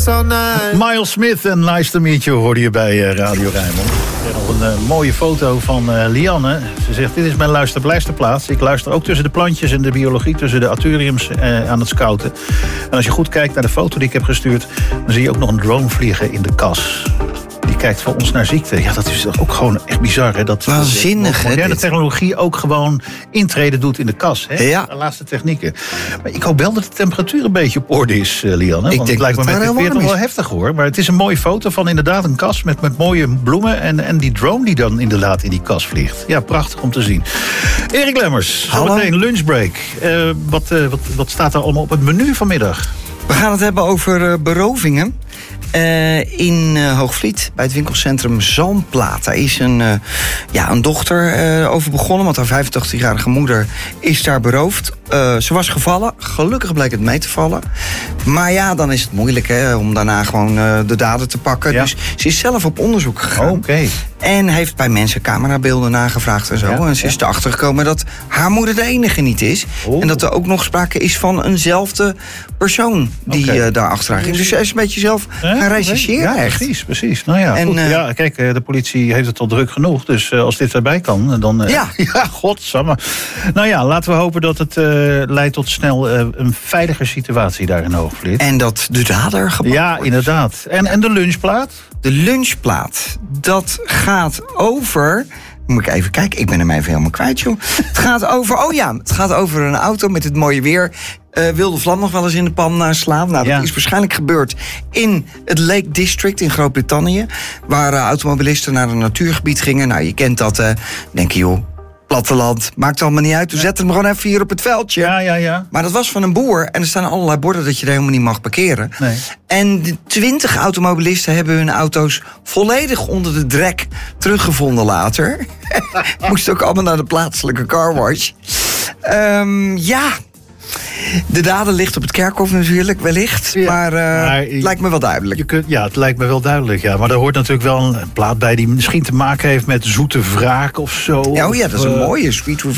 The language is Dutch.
all night. Miles Smith en Nice to Meet You hoorde je bij Radio Rijnmond. En nog een mooie foto van Lianne. Ze zegt, dit is mijn luisterpleisterplaats. Ik luister ook tussen de plantjes en de biologie, tussen de atuariums aan het scouten. En als je goed kijkt naar de foto die ik heb gestuurd, dan zie je ook nog een drone vliegen in de kas. Die kijkt voor ons naar ziekte. Ja, dat is toch ook gewoon echt bizar, hè? Dat waanzinnig, hè? Moderne technologie ook gewoon intreden doet in de kas, hè? Ja. De laatste technieken. Maar ik hoop wel dat de temperatuur een beetje op orde is, Lianne. Want denk het lijkt me dat met het dit weer warm toch is. wel heftig, hoor. Maar het is een mooie foto van inderdaad een kas met mooie bloemen. En die drone die dan inderdaad in die kas vliegt. Ja, prachtig om te zien. Erik Lemmers, zometeen lunchbreak. Wat staat er allemaal op het menu vanmiddag? We gaan het hebben over berovingen. In Hoogvliet, bij het winkelcentrum Zalmplaat. Daar is een dochter over begonnen, want haar 85-jarige moeder is daar beroofd. Ze was gevallen, gelukkig bleek het mee te vallen. Maar ja, dan is het moeilijk, hè, om daarna gewoon de dader te pakken. Ja. Dus ze is zelf op onderzoek gegaan. Oké. En heeft bij mensen camerabeelden nagevraagd en zo. Ja, En ze is erachter gekomen dat haar moeder de enige niet is. Oh. En dat er ook nog sprake is van eenzelfde persoon die daar achteraan ging. Dus ze is een beetje zelf gaan rechercheren. Ja, echt. precies. Nou ja, En, goed. Ja, kijk, de politie heeft het al druk genoeg. Dus als dit erbij kan, dan... Ja. Ja, godsamme. Nou ja, laten we hopen dat het leidt tot snel een veiliger situatie daar in Hoogvliet. En dat de dader gepakt Ja, wordt. inderdaad. En de lunchplaat? De lunchplaat, dat gaat over... Moet ik even kijken, ik ben hem even helemaal kwijt, joh. Het gaat over een auto met het mooie weer. Wilde vlam nog wel eens in de pan slaan. Nou, dat is waarschijnlijk gebeurd in het Lake District in Groot-Brittannië. Waar automobilisten naar een natuurgebied gingen. Nou, je kent dat, denk je, joh. Platteland, maakt allemaal niet uit. We zetten hem gewoon even hier op het veldje. Ja. Maar dat was van een boer. En er staan allerlei borden dat je er helemaal niet mag parkeren. Nee. En de 20 automobilisten hebben hun auto's volledig onder de drek teruggevonden later. Moesten ook allemaal naar de plaatselijke carwash. De dader ligt op het kerkhof natuurlijk, wellicht. Ja, maar het lijkt me wel duidelijk. Het lijkt me wel duidelijk, ja. Maar er hoort natuurlijk wel een plaat bij die misschien te maken heeft met zoete wraak of zo. Ja, dat is een mooie Sweet